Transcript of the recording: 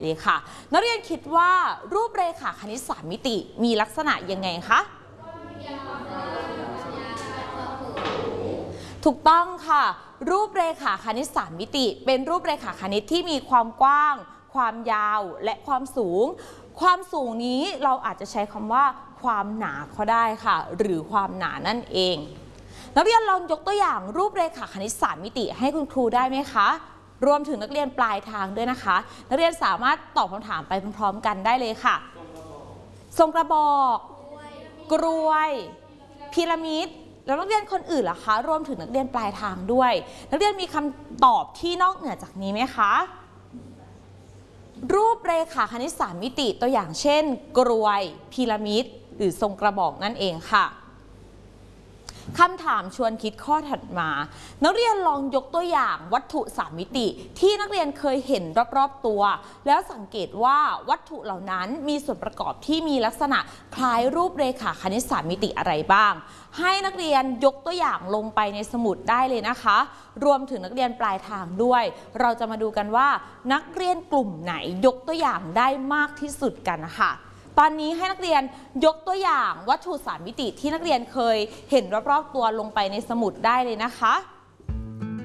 ดีค่ะนักเรียนคิดว่ารูปเรขาคณิต3 มิติมีลักษณะยังไงคะถูกต้องค่ะรูปเรขาคณิต3 มิติเป็นรูปเรขาคณิตที่มีความกว้างความยาวและความสูงความสูงนี้เราอาจจะใช้คำว่าความหนาก็ได้ค่ะหรือความหนานั่นเองนักเรียนลองยกตัวอย่างรูปเรขาคณิต3 มิติให้คุณครูได้ไหมคะรวมถึงนักเรียนปลายทางด้วยนะคะนักเรียนสามารถตอบคำถามไปพร้อมๆกันได้เลยค่ะทรงกระบอกกรวยพีระมิดแล้วนักเรียนคนอื่นล่ะคะรวมถึงนักเรียนปลายทางด้วยนักเรียนมีคำตอบที่นอกเหนือจากนี้ไหมคะรูปเรขาคณิต3 มิติตัวอย่างเช่นกรวยพีระมิดหรือทรงกระบอกนั่นเองค่ะคำถามชวนคิดข้อถัดมานักเรียนลองยกตัวอย่างวัตถุ3 มิติที่นักเรียนเคยเห็นรอบๆตัวแล้วสังเกตว่าวัตถุเหล่านั้นมีส่วนประกอบที่มีลักษณะคล้ายรูปเรขาคณิต3 มิติอะไรบ้างให้นักเรียนยกตัวอย่างลงไปในสมุดได้เลยนะคะรวมถึงนักเรียนปลายทางด้วยเราจะมาดูกันว่านักเรียนกลุ่มไหนยกตัวอย่างได้มากที่สุดกันนะคะตอนนี้ให้นักเรียนยกตัวอย่างวัตถุ3 มิติที่นักเรียนเคยเห็นรอบๆตัวลงไปในสมุดได้เลยนะคะ